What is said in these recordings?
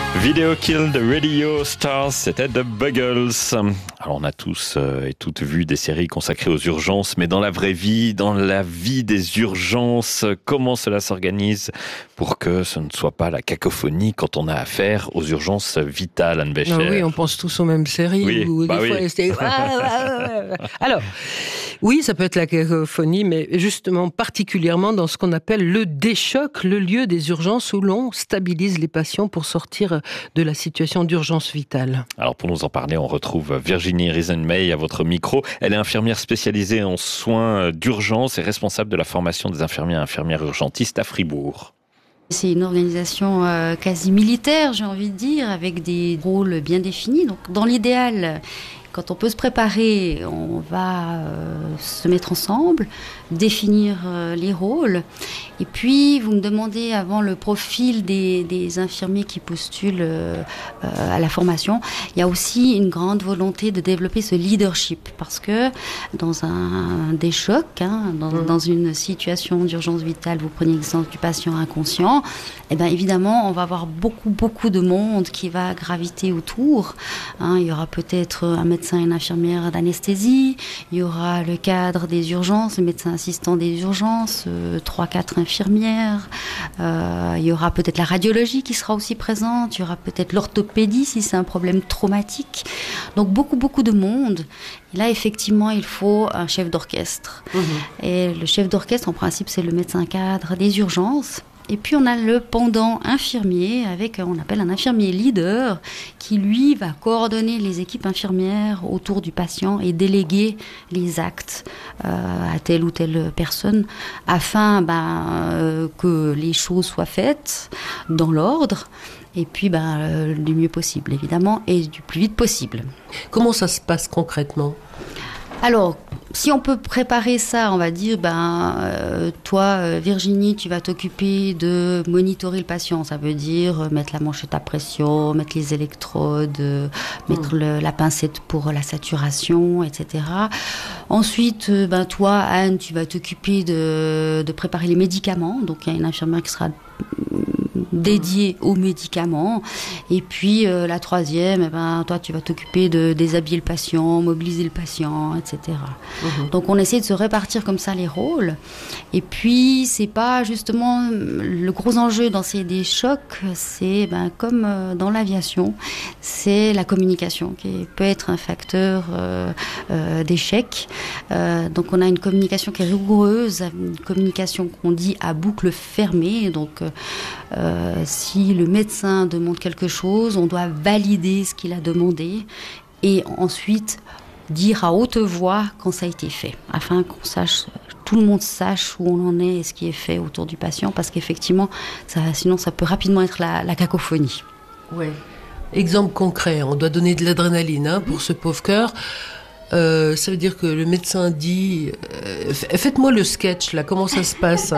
Video Kill the Radio Stars, c'était The Buggles. Alors on a tous et toutes vu des séries consacrées aux urgences, mais dans la vraie vie, dans la vie des urgences, comment cela s'organise pour que ce ne soit pas la cacophonie quand on a affaire aux urgences vitales, Anne Bécher? Oui, on pense tous aux mêmes séries. Oui, où des fois, c'était... Alors, oui, ça peut être la cacophonie, mais justement particulièrement dans ce qu'on appelle le déchoc, le lieu des urgences où l'on stabilise les patients pour sortir de la situation d'urgence vitale. Alors pour nous en parler, on retrouve Virginie Riesenmay à votre micro. Elle est infirmière spécialisée en soins d'urgence et responsable de la formation des infirmiers et infirmières urgentistes à Fribourg. C'est une organisation quasi militaire, j'ai envie de dire, avec des rôles bien définis. Donc dans l'idéal, quand on peut se préparer, on va se mettre ensemble, définir les rôles. Et puis, vous me demandez avant le profil des infirmiers qui postulent à la formation. Il y a aussi une grande volonté de développer ce leadership. Parce que dans un des chocs, dans une situation d'urgence vitale, vous prenez l'exemple du patient inconscient, eh bien évidemment, on va avoir beaucoup de monde qui va graviter autour. Il y aura peut-être un médecin et une infirmière d'anesthésie, il y aura le cadre des urgences, le médecin assistant des urgences, 3-4 infirmières, il y aura peut-être la radiologie qui sera aussi présente, il y aura peut-être l'orthopédie si c'est un problème traumatique. Donc beaucoup de monde. Et là, effectivement, il faut un chef d'orchestre. Et le chef d'orchestre, en principe, c'est le médecin cadre des urgences. Et puis on a le pendant infirmier avec, on appelle un infirmier leader qui lui va coordonner les équipes infirmières autour du patient et déléguer les actes à telle ou telle personne afin que les choses soient faites dans l'ordre et puis du mieux possible évidemment et du plus vite possible. Comment ça se passe concrètement ? Alors, si on peut préparer ça, on va dire, toi, Virginie, tu vas t'occuper de monitorer le patient. Ça veut dire mettre la manchette à pression, mettre les électrodes, mettre la pincette pour la saturation, etc. Ensuite, toi, Anne, tu vas t'occuper de préparer les médicaments. Donc, il y a une infirmière qui sera dédiée aux médicaments. Et puis, la troisième, toi, tu vas t'occuper de déshabiller le patient, mobiliser le patient, etc. Donc, on essaie de se répartir comme ça les rôles. Et puis, c'est pas justement le gros enjeu dans des chocs, c'est comme dans l'aviation, c'est la communication qui peut être un facteur d'échec. Donc, on a une communication qui est rigoureuse, une communication qu'on dit à boucle fermée. Donc, si le médecin demande quelque chose, on doit valider ce qu'il a demandé et ensuite dire à haute voix quand ça a été fait, afin qu'on sache, tout le monde sache où on en est et ce qui est fait autour du patient, parce qu'effectivement, sinon ça peut rapidement être la cacophonie. Ouais. Exemple concret, on doit donner de l'adrénaline pour ce pauvre cœur. Ça veut dire que le médecin dit faites-moi le sketch là, comment ça se passe?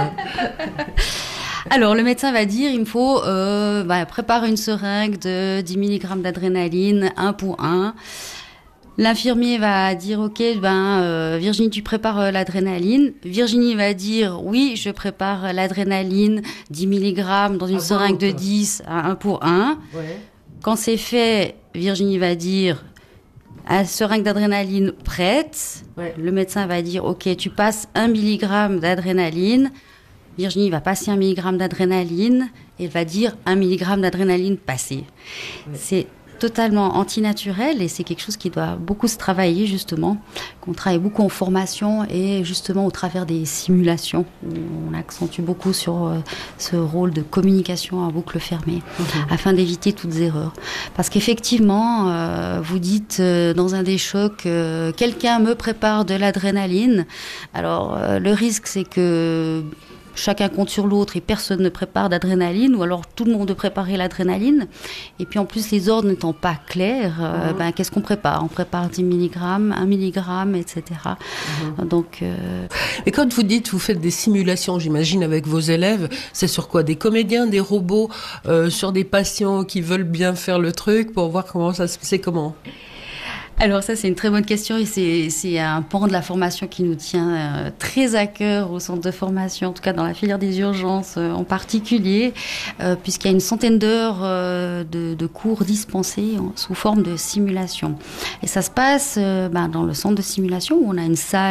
Alors, le médecin va dire, il me faut préparer une seringue de 10 mg d'adrénaline, 1 pour 1. L'infirmier va dire, ok, Virginie, tu prépares l'adrénaline. Virginie va dire, oui, je prépare l'adrénaline, 10 mg dans une seringue de 10 à 1 pour 1. Ouais. Quand c'est fait, Virginie va dire, seringue d'adrénaline prête. Ouais. Le médecin va dire, ok, tu passes 1 mg d'adrénaline. Virginie va passer 1 mg d'adrénaline et elle va dire 1 mg d'adrénaline passé. Oui. C'est totalement antinaturel et c'est quelque chose qui doit beaucoup se travailler justement, qu'on travaille beaucoup en formation et justement au travers des simulations où on accentue beaucoup sur ce rôle de communication à boucle fermée afin d'éviter toutes erreurs. Parce qu'effectivement, vous dites dans un des chocs, quelqu'un me prépare de l'adrénaline. Alors le risque c'est que chacun compte sur l'autre et personne ne prépare d'adrénaline, ou alors tout le monde de préparer l'adrénaline. Et puis en plus, les ordres n'étant pas clairs, qu'est-ce qu'on prépare ? On prépare 10 mg, 1 mg, etc. Donc, Et quand vous dites, vous faites des simulations, j'imagine, avec vos élèves, c'est sur quoi ? Des comédiens, des robots, sur des patients qui veulent bien faire le truc pour voir comment ça se... C'est comment ? Alors ça, c'est une très bonne question et c'est un pan de la formation qui nous tient très à cœur au centre de formation, en tout cas dans la filière des urgences en particulier, puisqu'il y a une centaine d'heures de cours dispensés sous forme de simulation. Et ça se passe dans le centre de simulation où on a une salle